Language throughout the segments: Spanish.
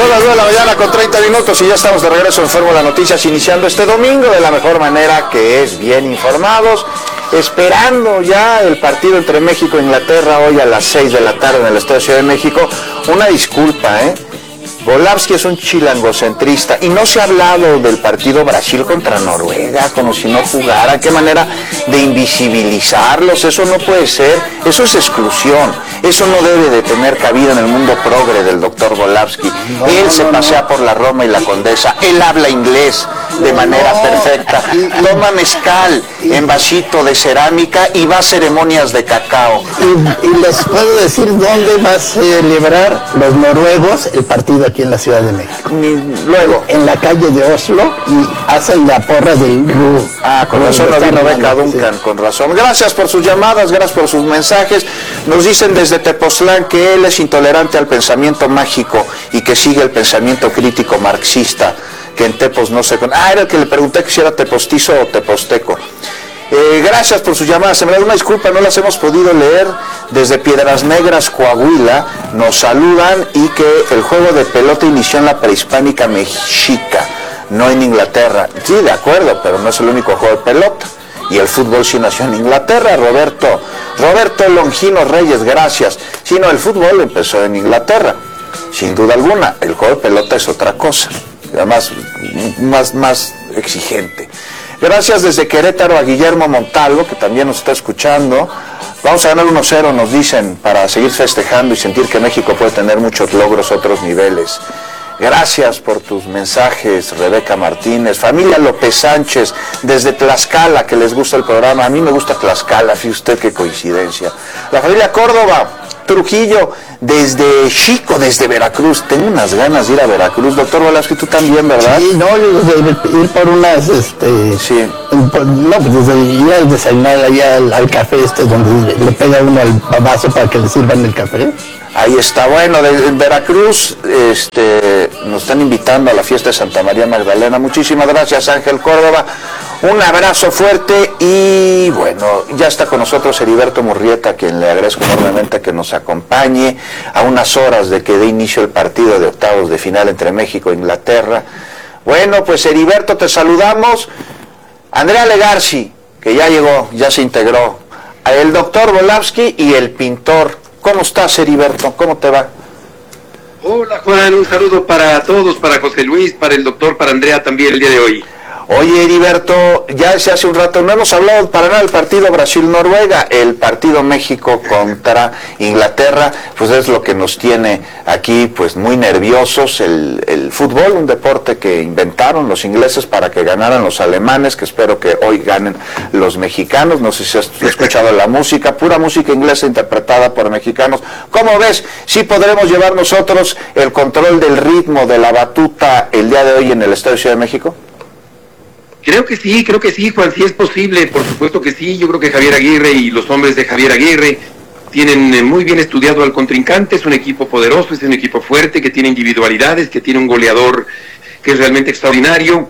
Son las 9 de la mañana con 30 minutos y ya estamos de regreso en Fórmula Noticias, iniciando este domingo de la mejor manera, que es bien informados, esperando ya el partido entre México e Inglaterra hoy a las 6 de la tarde en el Estadio Ciudad de México. Una disculpa, Volávsky es un chilangocentrista y no se ha hablado del partido Brasil contra Noruega como si no jugara. Qué manera de invisibilizarlos, eso no puede ser, eso es exclusión, eso no debe de tener cabida en el mundo progre del doctor Volávsky. Él se pasea por la Roma y la Condesa, él habla inglés de manera perfecta, toma mezcal en vasito de cerámica y va a ceremonias de cacao. Y les puedo decir dónde va a celebrar los noruegos el partido aquí en la Ciudad de México. Luego, en la calle de Oslo, y hacen la porra del RU. Con razón no vino Beca Duncan, sí. Con razón. Gracias por sus llamadas, gracias por sus mensajes. Nos dicen desde Tepoztlán que él es intolerante al pensamiento mágico y que sigue el pensamiento crítico marxista, que en Tepos no se... era el que le pregunté que si era tepostizo o teposteco. Gracias por sus llamadas, se me da una disculpa, no las hemos podido leer. Desde Piedras Negras, Coahuila, nos saludan y que el juego de pelota inició en la prehispánica mexica, no en Inglaterra. Sí, de acuerdo, pero no es el único juego de pelota. Y el fútbol sí nació en Inglaterra, Roberto Longino Reyes, gracias. Sí, no, el fútbol empezó en Inglaterra, sin duda alguna. El juego de pelota es otra cosa, además más exigente. Gracias desde Querétaro a Guillermo Montalvo, que también nos está escuchando. Vamos a ganar 1-0, nos dicen, para seguir festejando y sentir que México puede tener muchos logros a otros niveles. Gracias por tus mensajes, Rebeca Martínez. Familia López Sánchez, desde Tlaxcala, que les gusta el programa. A mí me gusta Tlaxcala, fíjate usted qué coincidencia. La familia Córdoba, Trujillo, desde Chico, desde Veracruz. Tengo unas ganas de ir a Veracruz. Doctor Volávsky, tú también, ¿verdad? Sí, no, de ir por unas, sí. No, pues desde ir a desayunar allá al café donde le pega uno al vaso para que le sirvan el café. Ahí está, bueno, en Veracruz nos están invitando a la fiesta de Santa María Magdalena. Muchísimas gracias, Ángel Córdoba. Un abrazo fuerte y bueno, ya está con nosotros Heriberto Murrieta, a quien le agradezco enormemente que nos acompañe a unas horas de que dé inicio el partido de octavos de final entre México e Inglaterra. Bueno, pues Heriberto, te saludamos. Andrea Legarci, que ya llegó, ya se integró. El doctor Volávsky y el pintor. ¿Cómo estás, Heriberto? ¿Cómo te va? Hola, Juan, un saludo para todos, para José Luis, para el doctor, para Andrea también el día de hoy. Oye, Heriberto, ya hace un rato no hemos hablado para nada del partido Brasil-Noruega, el partido México contra Inglaterra, pues es lo que nos tiene aquí pues muy nerviosos. El fútbol, un deporte que inventaron los ingleses para que ganaran los alemanes, que espero que hoy ganen los mexicanos. No sé si has escuchado la música, pura música inglesa interpretada por mexicanos. ¿Cómo ves? ¿Sí podremos llevar nosotros el control del ritmo de la batuta el día de hoy en el Estadio Ciudad de México? Creo que sí, Juan, sí es posible, por supuesto que sí. Yo creo que Javier Aguirre y los hombres de Javier Aguirre tienen muy bien estudiado al contrincante. Es un equipo poderoso, es un equipo fuerte, que tiene individualidades, que tiene un goleador que es realmente extraordinario.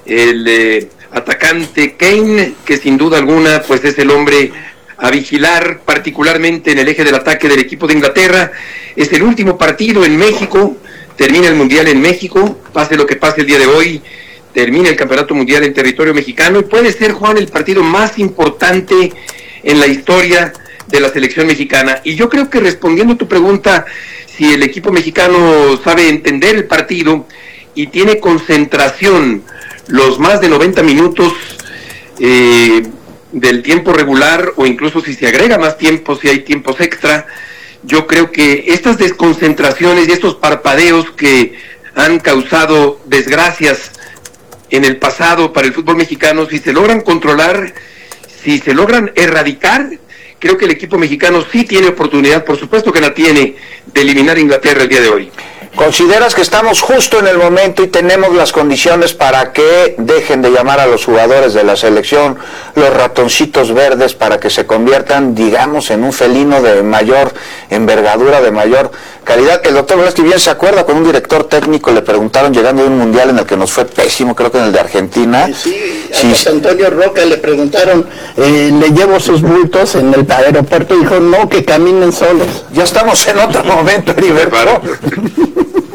El atacante Kane, que sin duda alguna pues es el hombre a vigilar, particularmente en el eje del ataque del equipo de Inglaterra. Es el último partido en México, termina el Mundial en México, pase lo que pase el día de hoy. Termina el Campeonato Mundial en territorio mexicano y puede ser, Juan, el partido más importante en la historia de la selección mexicana. Y yo creo que respondiendo a tu pregunta, si el equipo mexicano sabe entender el partido y tiene concentración los más de 90 minutos del tiempo regular, o incluso si se agrega más tiempo, si hay tiempos extra, yo creo que estas desconcentraciones y estos parpadeos que han causado desgracias en el pasado para el fútbol mexicano, si se logran controlar, si se logran erradicar, creo que el equipo mexicano sí tiene oportunidad, por supuesto que la tiene, de eliminar a Inglaterra el día de hoy. ¿Consideras que estamos justo en el momento y tenemos las condiciones para que dejen de llamar a los jugadores de la selección los ratoncitos verdes, para que se conviertan, digamos, en un felino de mayor envergadura, de mayor calidad? El doctor Volávsky bien se acuerda, con un director técnico le preguntaron, llegando de un mundial en el que nos fue pésimo, creo que en el de Argentina. Sí, a Antonio Roca le preguntaron, le llevo sus bultos en el aeropuerto, y dijo, no, que caminen solos. Ya estamos en otro momento, Heriberto.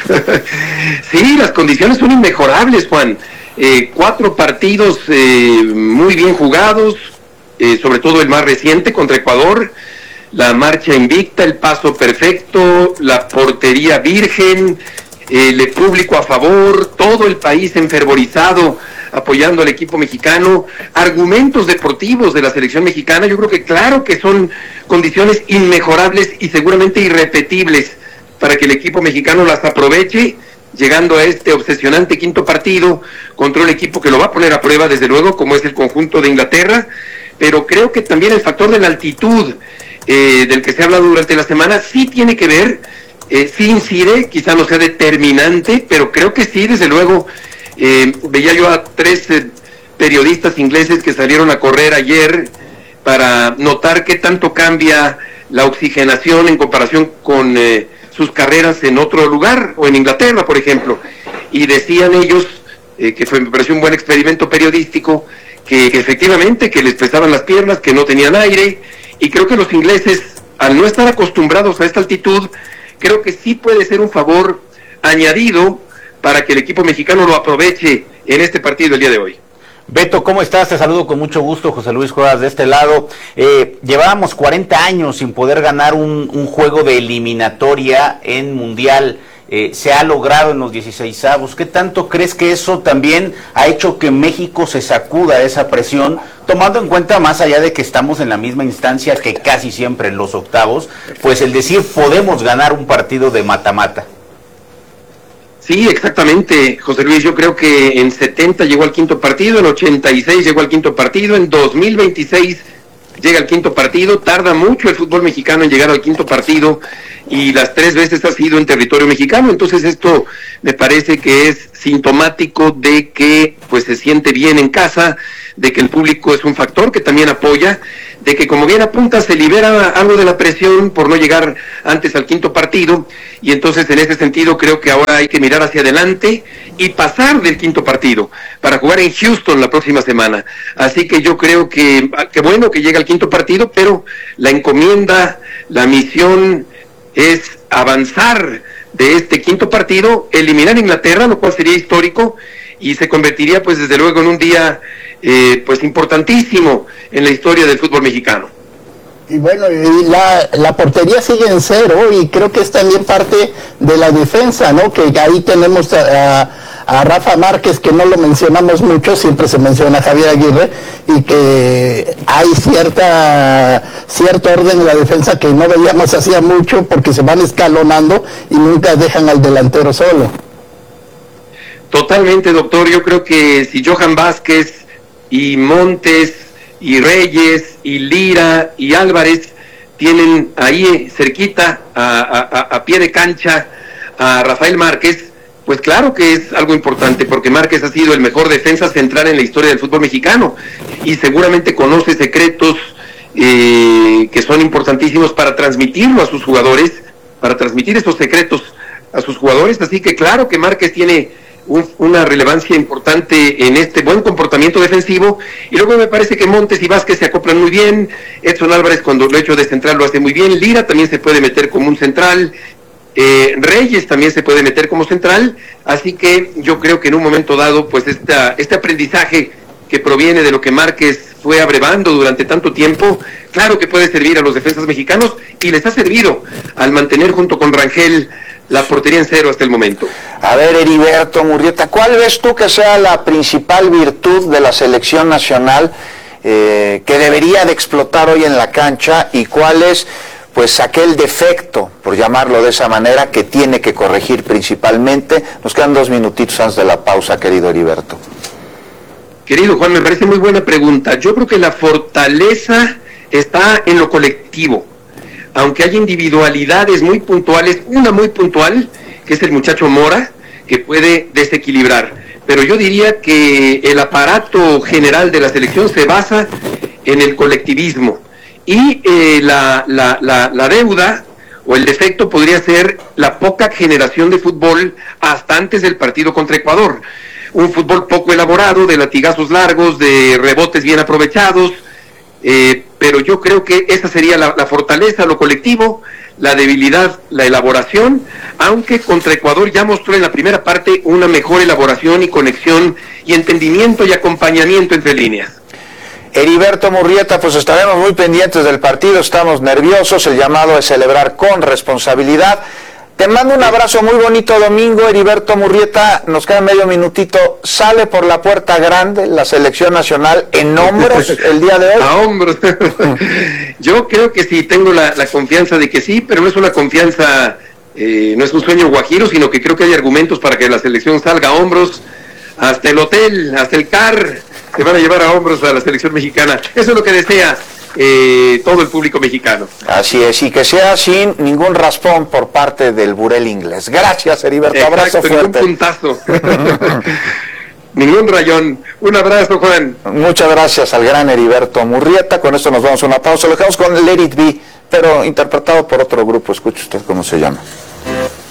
Sí, las condiciones son inmejorables, Juan. 4 partidos muy bien jugados, sobre todo el más reciente contra Ecuador, la marcha invicta, el paso perfecto, la portería virgen, el público a favor, todo el país enfervorizado apoyando al equipo mexicano, argumentos deportivos de la selección mexicana. Yo creo que claro que son condiciones inmejorables y seguramente irrepetibles para que el equipo mexicano las aproveche, llegando a este obsesionante quinto partido contra un equipo que lo va a poner a prueba, desde luego, como es el conjunto de Inglaterra. Pero creo que también el factor de la altitud, del que se ha hablado durante la semana, sí tiene que ver, sí incide, quizá no sea determinante, pero creo que sí, desde luego. Veía yo a 3 periodistas ingleses que salieron a correr ayer para notar qué tanto cambia la oxigenación en comparación con sus carreras en otro lugar, o en Inglaterra, por ejemplo, y decían ellos, me pareció un buen experimento periodístico, que efectivamente que les pesaban las piernas, que no tenían aire, y creo que los ingleses, al no estar acostumbrados a esta altitud, creo que sí puede ser un favor añadido para que el equipo mexicano lo aproveche en este partido el día de hoy. Beto, ¿cómo estás? Te saludo con mucho gusto, José Luis Cuevas de este lado. Llevábamos 40 años sin poder ganar un juego de eliminatoria en Mundial. Se ha logrado en los 16avos. ¿Qué tanto crees que eso también ha hecho que México se sacuda esa presión, tomando en cuenta, más allá de que estamos en la misma instancia que casi siempre en los octavos, pues el decir podemos ganar un partido de mata-mata? Sí, exactamente, José Luis. Yo creo que en 70 llegó al quinto partido, en 86 llegó al quinto partido, en 2026 llega al quinto partido. Tarda mucho el fútbol mexicano en llegar al quinto partido y las 3 veces ha sido en territorio mexicano. Entonces esto me parece que es sintomático de que pues se siente bien en casa, de que el público es un factor que también apoya, de que, como bien apunta, se libera algo de la presión por no llegar antes al quinto partido, y entonces en ese sentido creo que ahora hay que mirar hacia adelante y pasar del quinto partido para jugar en Houston la próxima semana. Así que yo creo que bueno que llega al quinto partido, pero la encomienda, la misión es avanzar de este quinto partido, eliminar a Inglaterra, lo cual sería histórico y se convertiría pues desde luego en un día pues importantísimo en la historia del fútbol mexicano. Y bueno, la portería sigue en 0 y creo que es también parte de la defensa, ¿no? Que ahí tenemos a Rafa Márquez, que no lo mencionamos mucho, siempre se menciona a Javier Aguirre, y que hay cierto orden en la defensa que no veíamos hacía mucho, porque se van escalonando y nunca dejan al delantero solo. Totalmente, doctor. Yo creo que si Johan Vázquez y Montes y Reyes y Lira y Álvarez tienen ahí cerquita a pie de cancha a Rafael Márquez, pues claro que es algo importante, porque Márquez ha sido el mejor defensa central en la historia del fútbol mexicano y seguramente conoce secretos que son importantísimos para transmitirlo a sus jugadores, para transmitir esos secretos a sus jugadores. Así que claro que Márquez tiene una relevancia importante en este buen comportamiento defensivo, y luego me parece que Montes y Vázquez se acoplan muy bien. Edson Álvarez, cuando lo ha hecho de central, lo hace muy bien. Lira también se puede meter como un central, Reyes también se puede meter como central, así que yo creo que en un momento dado pues este aprendizaje que proviene de lo que Márquez fue abrevando durante tanto tiempo, claro que puede servir a los defensas mexicanos, y les ha servido al mantener junto con Rangel la portería en 0 hasta el momento. A ver, Heriberto Murrieta, ¿cuál ves tú que sea la principal virtud de la selección nacional que debería de explotar hoy en la cancha, y cuál es pues aquel defecto, por llamarlo de esa manera, que tiene que corregir principalmente? Nos quedan 2 minutitos antes de la pausa, querido Heriberto. Querido Juan, me parece muy buena pregunta. Yo creo que la fortaleza está en lo colectivo. Aunque hay individualidades muy puntuales, una muy puntual, que es el muchacho Mora, que puede desequilibrar. Pero yo diría que el aparato general de la selección se basa en el colectivismo. Y la deuda o el defecto podría ser la poca generación de fútbol hasta antes del partido contra Ecuador. Un fútbol poco elaborado, de latigazos largos, de rebotes bien aprovechados, pero yo creo que esa sería la fortaleza, lo colectivo, la debilidad, la elaboración, aunque contra Ecuador ya mostró en la primera parte una mejor elaboración y conexión y entendimiento y acompañamiento entre líneas. Heriberto Murrieta, pues estaremos muy pendientes del partido, estamos nerviosos, el llamado es celebrar con responsabilidad. Te mando un abrazo muy bonito, domingo. Heriberto Murrieta, nos queda medio minutito, sale por la puerta grande la selección nacional en hombros el día de hoy. A hombros. Yo creo que sí, tengo la confianza de que sí, pero no es una confianza, no es un sueño guajiro, sino que creo que hay argumentos para que la selección salga a hombros, hasta el hotel, hasta el CAR, se van a llevar a hombros a la selección mexicana. Eso es lo que desea todo el público mexicano. Así es, y que sea sin ningún raspón por parte del burel inglés. Gracias, Heriberto. Exacto, Abrazo fuerte. Ningún puntazo. Ningún rayón. Un abrazo, Juan. Muchas gracias al gran Heriberto Murrieta. Con esto nos vamos a una pausa. Lo dejamos con Let It Be, pero interpretado por otro grupo. Escuche usted cómo se llama.